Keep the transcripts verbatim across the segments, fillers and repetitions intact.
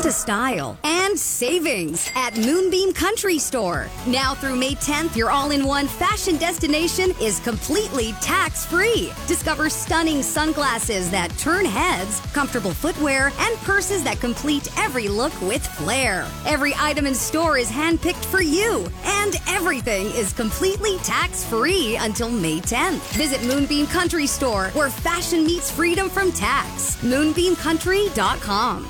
to style and savings at Moonbeam Country Store. Now through May tenth, your all-in-one fashion destination is completely tax-free. Discover stunning sunglasses that turn heads, comfortable footwear, and purses that complete every look with flair. Every item in store is handpicked for you, and everything is completely tax-free until May tenth. Visit Moonbeam Country Store, where fashion meets freedom from tax. moonbeam country dot com.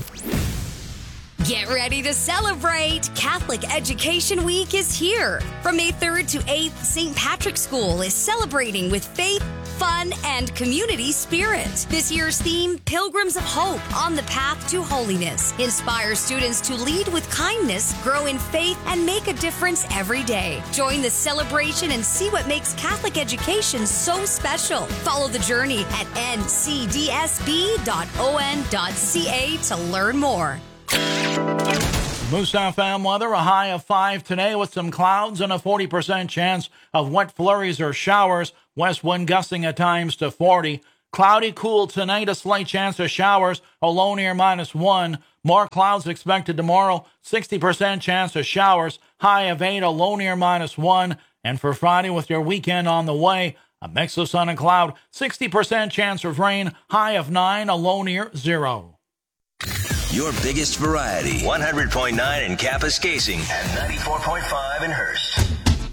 Get ready to celebrate! Catholic Education Week is here. From May third to eighth, Saint Patrick's School is celebrating with faith, fun, and community spirit. This year's theme, Pilgrims of Hope on the Path to Holiness, inspires students to lead with kindness, grow in faith, and make a difference every day. Join the celebration and see what makes Catholic education so special. Follow the journey at n c d s b dot o n dot c a to learn more. Moose F M weather, a high of five today with some clouds and a forty percent chance of wet flurries or showers. West wind gusting at times to forty. Cloudy, cool tonight, a slight chance of showers, a low near minus one. More clouds expected tomorrow, sixty percent chance of showers, high of eight, a low near minus one. And for Friday with your weekend on the way, a mix of sun and cloud, sixty percent chance of rain, high of nine, a low near zero. Your biggest variety. one hundred point nine in Kapuskasing and ninety-four point five in Hearst.